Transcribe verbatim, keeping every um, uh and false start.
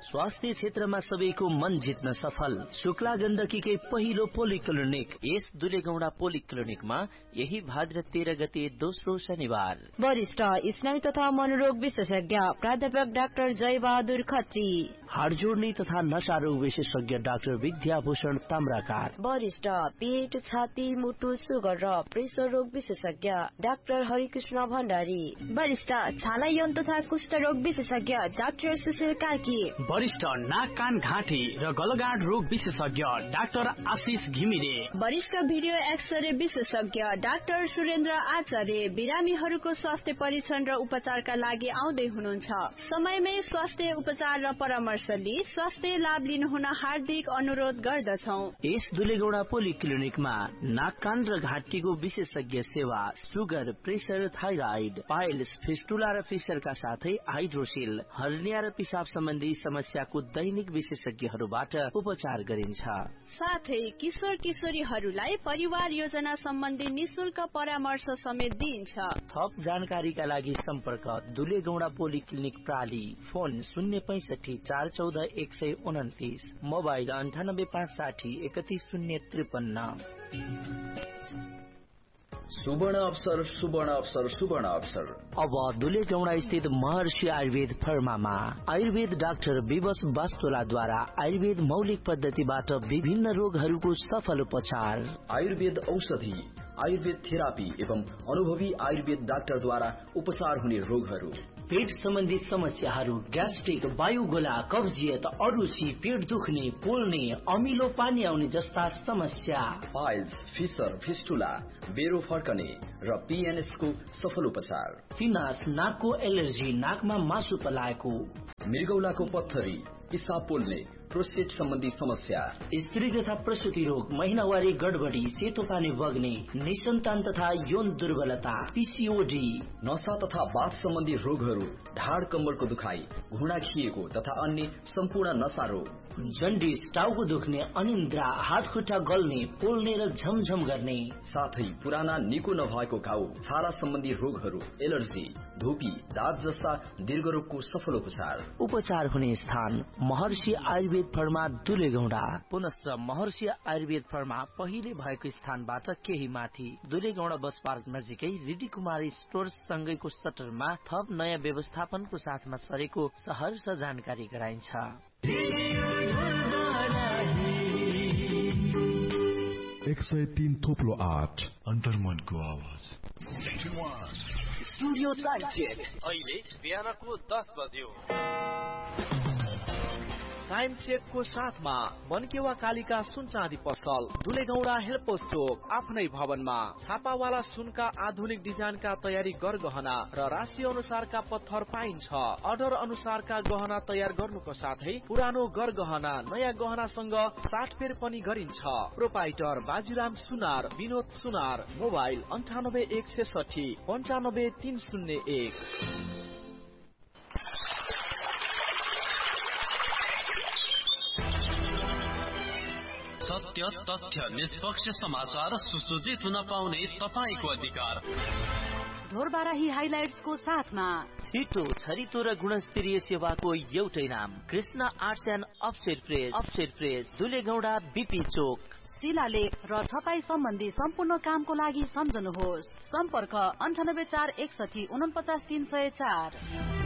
स्वास्थ्य क्षेत्रमा सबैको मन जित्न सफल शुक्ला गण्डकीकै पहिलो पोलिक्लिनिक यस दुलेगौडा पोलिक्लिनिकमा यही भाद्र तेह्र गते दोस्रो शनिबार वरिष्ठ स्नायु तथा मनोरोग विशेषज्ञ प्राध्यापक डाक्टर जय बहादुर खत्री, हाड जोड्ने तथा नशा रोग विशेषज्ञ डाक्टर विद्याभूषण ताम्राकार, वरिष्ठ पेट छाती मुटु सुगर र प्रेसर रोग विशेषज्ञ डाक्टर हरिकृष्ण भण्डारी, वरिष्ठ छाला यौन तथा कुष्ठ रोग विशेषज्ञ डाक्टर सुशील कार्की, वरिष्ठ नाक कान घाँटी र गलगाँड रोग विशेषज्ञ डाक्टर आशिष घिमिरे, वरिष्ठ भिडियो एक्सरे विशेषज्ञ डाक्टर सुरेन्द्र आचार्य बिरामीहरूको स्वास्थ्य परीक्षण र उपचारका लागि आउँदै हुनुहुन्छ। समयमै स्वास्थ्य उपचार र परामर्श लिई स्वास्थ्य लाभ लिनुहुन हार्दिक अनुरोध गर्दछौ। यस दुलेगौडा पोलिक्लिनिकमा नाक कान र घाँटीको विशेषज्ञ सेवा, sugar, pressure, thyroid, piles, fistula र फिसरका साथै हाइड्रोसिल, हर्निया र पिसाब सम्बन्धी समस्याको दैनिक विशेषज्ञहरूबाट उपचार गरिन्छ। साथै किशोर किशोरीहरूलाई परिवार योजना सम्बन्धी निशुल्क परामर्श समेत दिइन्छ। थप जानकारीका लागि सम्पर्क दुलेगौडा पोलिक्लिनिक प्राली, फोन शून्य पैंसठी चार चौध एक सय उन्तिस, मोबाइल अन्ठानब्बे पाँच साठी एकतीस शून्य त्रिपन्न। सुवर्ण अवसर सुवर्ण अवसर सुवर्ण अवसर अब दुलेगौडा स्थित महर्षि आयुर्वेद फर्मामा आयुर्वेद डाक्टर विवश वास्तोलाद्वारा आयुर्वेद मौलिक पद्धतिबाट विभिन्न रोगहरूको सफल उपचार, आयुर्वेद औषधि, आयुर्वेद थेरापी एवं अनुभवी आयुर्वेद डाक्टरद्वारा उपचार हुने रोगहरू, पेट सम्बन्धी समस्याहरू, ग्यास्ट्रिक, वायुगोला, कब्जियत, अरुची, पेट दुख्ने, पोल्ने, अमिलो पानी आउने जस्ता समस्या, पाइल्स, फिसर, फिस्टुला, बेरो फर्कने र पीएनएस को सफल उपचार, फिनास, नाकको एलर्जी, नाकमा मासु पलाएको, मृगौलाको पत्थरी, पिसाब पोल्ने, प्रोस्टेट सम्बन्धी समस्या, स्त्री तथा प्रसूति रोग, महिनावारी गडबडी, सेतो पानी बग्ने, निसन्तान तथा यौन दुर्बलता, पीसीओडी, नशा तथा वात सम्बन्धी रोगहरू, ढाड कम्बरको दुखाइ, घुँडा खिएको तथा अन्य सम्पूर्ण नशा रोग, जन्डिस, टाउको दुख्ने, अनिन्द्रा, हात खुट्टा गल्ने, पोल्ने र झमझम गर्ने, साथै पुराना निको नभएको घाउ, छाला सम्बन्धी रोगहरू, एलर्जी, धुपी, दाँत जस्ता दीर्घ रोगको सफल उपचार। उपचार हुने स्थान महर्षि आयुर्वेद फर्मा दुलेगौडा। पुनश्च महर्षि आयुर्वेद फर्मा पहिले भएको स्थानबाट केही माथि दुलेगौडा बस पार्क नजिकै रिडी कुमारी स्टोर सँगैको सटरमा थप नयाँ व्यवस्थापनको साथमा सरेको सहर्ष जानकारी गराइन्छ। एक सय तीन थोप्लो आठ अन्तर्मनको आवाज स्टुडियो टाइम चेक अहिले बिहानको दस बज्यो। टाइम चेक को साथमा बनकेवा कालिका सुन चाँदी पसल, दुलेगौडा हेल्पोस चोक, आफ्नै भवनमा छापावाला सुनका आधुनिक डिजाइनका तयारी गर गहना र राशि अनुसारका पत्थर पाइन्छ। अर्डर अनुसारका गहना तयार गर्नुको साथै पुरानो गर गहना नयाँ गहनासँग साटफेर पनि गरिन्छ। प्रोपाइटर बाजीराम सुनार, विनोद सुनार, मोबाइल अन्ठानब्बे एक छेसठी पन्चानब्बे तीन शून्य एक। सत्य, तथ्य, निष्पक्ष समाचार सुसज्जित हुन पाउने तपाईको अधिकार ढोरबाराही हाइलाइट्स को साथमा छिटो, छरितो र गुणस्तरीय सेवाको एउटै नाम Krishna arts and offset press. Offset press दुलेगौडा BP चोक। शिलालेख र छपाई सम्बन्धी सम्पूर्ण कामको लागि सम्झनुहोस्। सम्पर्क अन्ठानब्बे चार एकसठी उनपचास तीन सय चार।